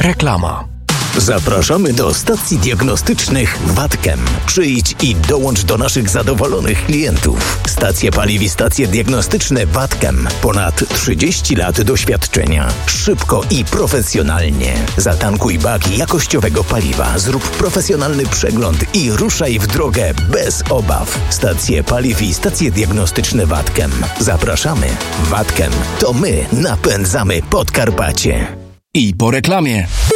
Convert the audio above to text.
Reklama. Zapraszamy do stacji diagnostycznych Watkem. Przyjdź i dołącz do naszych zadowolonych klientów. Stacje paliw i stacje diagnostyczne Watkem. Ponad 30 lat doświadczenia. Szybko i profesjonalnie. Zatankuj bak jakościowego paliwa, zrób profesjonalny przegląd i ruszaj w drogę bez obaw. Stacje paliw i stacje diagnostyczne Watkem. Zapraszamy. Watkem. To my napędzamy Podkarpacie. I po reklamie.